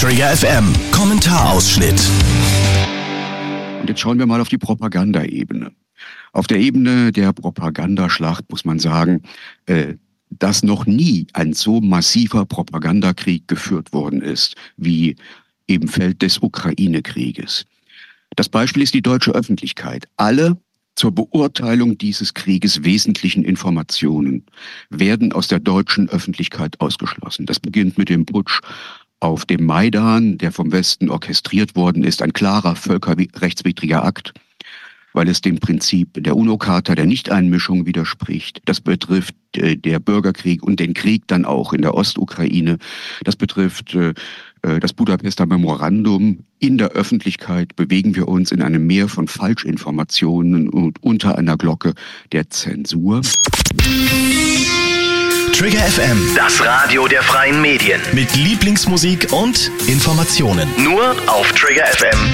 Trigger FM Kommentarausschnitt. Und jetzt schauen wir mal auf die Propagandaebene. Auf der Ebene der Propagandaschlacht muss man sagen, dass noch nie ein so massiver Propagandakrieg geführt worden ist, wie im Feld des Ukraine-Krieges. Das Beispiel ist die deutsche Öffentlichkeit. Alle zur Beurteilung dieses Krieges wesentlichen Informationen werden aus der deutschen Öffentlichkeit ausgeschlossen. Das beginnt mit dem Putsch auf dem Maidan, der vom Westen orchestriert worden ist, ein klarer völkerrechtswidriger Akt, weil es dem Prinzip der UNO-Charta der Nichteinmischung widerspricht. Das betrifft der Bürgerkrieg und den Krieg dann auch in der Ostukraine. Das betrifft das Budapester Memorandum. In der Öffentlichkeit bewegen wir uns in einem Meer von Falschinformationen und unter einer Glocke der Zensur. Trigger FM, Das Radio der freien Medien. mit Lieblingsmusik und Informationen. Nur auf triggerfm.de.